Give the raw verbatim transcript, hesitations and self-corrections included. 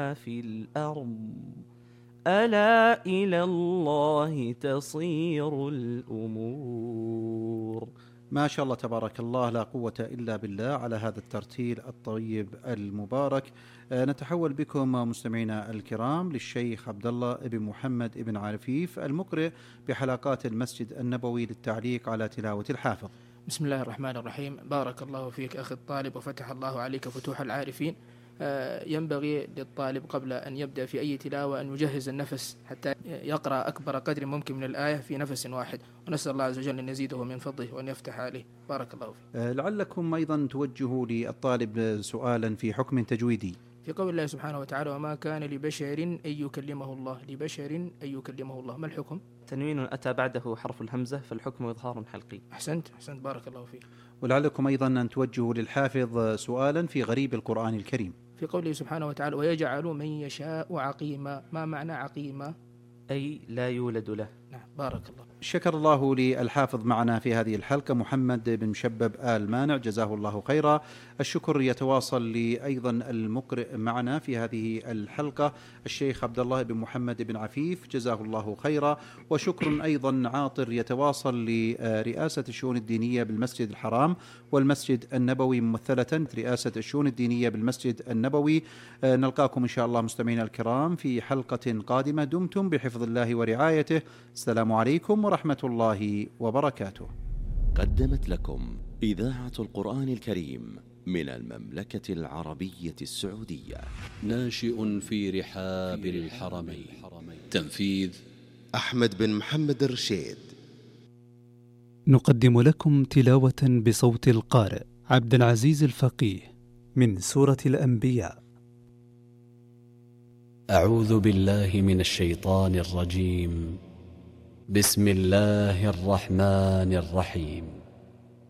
في الأرض ألا إلى الله تصير الأمور. ما شاء الله تبارك الله، لا قوة إلا بالله على هذا الترتيل الطيب المبارك. أه نتحول بكم مستمعينا الكرام للشيخ عبد الله بن محمد بن عفيف المقرئ بحلقات المسجد النبوي للتعليق على تلاوة الحافظ. بسم الله الرحمن الرحيم. بارك الله فيك أخي الطالب وفتح الله عليك فتوح العارفين. ينبغي للطالب قبل أن يبدأ في أي تلاوة أن يجهز النفس حتى يقرأ أكبر قدر ممكن من الآية في نفس واحد، ونسأل الله عز وجل أن يزيده من فضله وأن يفتح عليه. بارك الله فيك. لعلكم أيضا توجهوا للطالب سؤالا في حكم تجويدي في قول الله سبحانه وتعالى: وما كان لبشر أن يكلمه الله. لبشر أن يكلمه الله، ما الحكم؟ تنوين أتى بعده حرف الهمزة فالحكم إظهار حلقي. أحسنت أحسنت بارك الله فيك. ولعلكم أيضا أن توجهوا للحافظ سؤالا في غريب القرآن الكريم في قوله سبحانه وتعالى: ويجعل من يشاء عقيما. ما معنى عقيما؟ أي لا يولد له. نعم بارك الله. شكر الله للحافظ معنا في هذه الحلقة محمد بن مشبب آل مانع، جزاه الله خيرا. الشكر يتواصل لأيضا المقرئ معنا في هذه الحلقة الشيخ عبد الله بن محمد بن عفيف، جزاه الله خيرا. وشكر أيضا عاطر يتواصل لرئاسة الشؤون الدينية بالمسجد الحرام والمسجد النبوي، ممثلة رئاسة الشؤون الدينية بالمسجد النبوي. نلقاكم إن شاء الله مستمعينا الكرام في حلقة قادمة. دمتم بحفظ الله ورعايته. السلام عليكم ورحمة الله وبركاته. قدمت لكم إذاعة القرآن الكريم من المملكة العربية السعودية. ناشئ في رحاب الحرمين. تنفيذ أحمد بن محمد الرشيد. نقدم لكم تلاوة بصوت القارئ عبد العزيز الفقيه من سورة الأنبياء. أعوذ بالله من الشيطان الرجيم. بسم الله الرحمن الرحيم.